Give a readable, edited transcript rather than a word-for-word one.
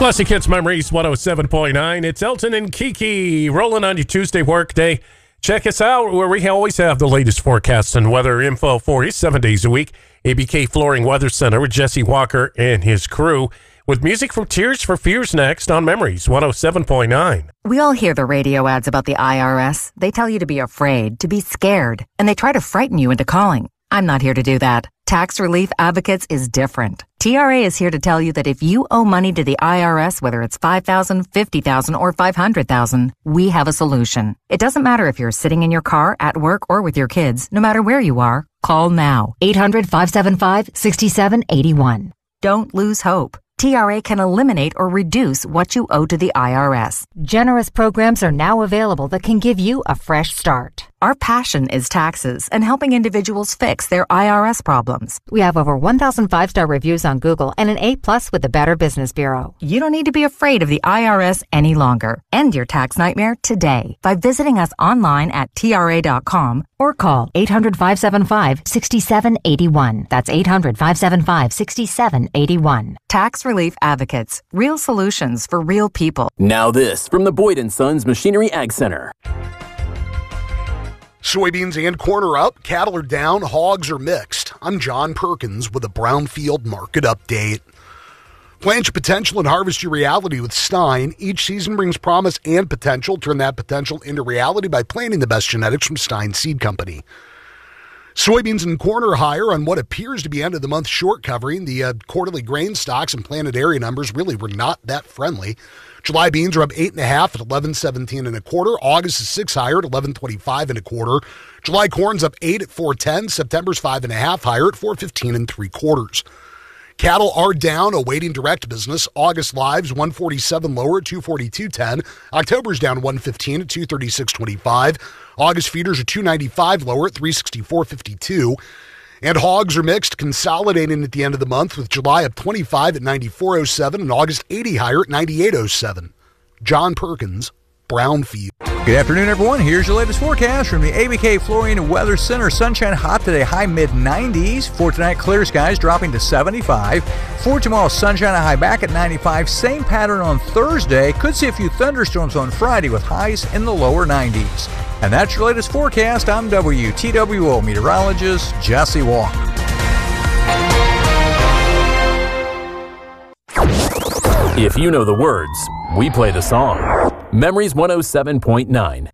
Classic Hits Memories 107.9. It's Elton and Kiki rolling on your Tuesday workday. Check us out where we always have the latest forecasts and weather info for you 7 days a week. ABK Flooring Weather Center with Jesse Walker and his crew. With music from Tears for Fears next on Memories 107.9. We all hear the radio ads about the IRS. They tell you to be afraid, to be scared, and they try to frighten you into calling. I'm not here to do that. Tax Relief Advocates is different. TRA is here to tell you that if you owe money to the IRS, whether it's $5,000, $50,000, or $500,000, we have a solution. It doesn't matter if you're sitting in your car, at work, or with your kids. No matter where you are, call now. 800-575-6781. Don't lose hope. TRA can eliminate or reduce what you owe to the IRS. Generous programs are now available that can give you a fresh start. Our passion is taxes and helping individuals fix their IRS problems. We have over 1,000 5-star reviews on Google and an A+ with the Better Business Bureau. You don't need to be afraid of the IRS any longer. End your tax nightmare today by visiting us online at TRA.com or call 800-575-6781. That's 800-575-6781. Tax Relief Advocates. Real solutions for real people. Now this from the Boyd & Sons Machinery Ag Center. Soybeans and corn are up, cattle are down, hogs are mixed. I'm John Perkins with a Brownfield Market Update. Plant your potential and harvest your reality with Stein. Each season brings promise and potential. Turn that potential into reality by planting the best genetics from Stein Seed Company. Soybeans and corn are higher on what appears to be end-of-the-month short covering. The quarterly grain stocks and planted area numbers really were not that friendly. July beans are up 8.5 at 11.17 1/4. August is 6 higher at 11.25 1/4. July corn's up 8 at 4.10. September's 5.5 higher at 4.15 3/4. Cattle are down, awaiting direct business. August lives 147 lower at 242.10. October's down 115 at 236.25. August feeders are 295 lower at 364.52. And hogs are mixed, consolidating at the end of the month, with July up 25 at 94.07 and August 80 higher at 98.07. John Perkins, Brownfield. Good afternoon, everyone. Here's your latest forecast from the ABK Flooring and Weather Center. Sunshine hot today, high mid-90s. For tonight, clear skies dropping to 75. For tomorrow, sunshine, a high back at 95. Same pattern on Thursday. Could see a few thunderstorms on Friday with highs in the lower 90s. And that's your latest forecast. I'm WTWO meteorologist Jesse Walker. If you know the words, we play the song. Memories 107.9.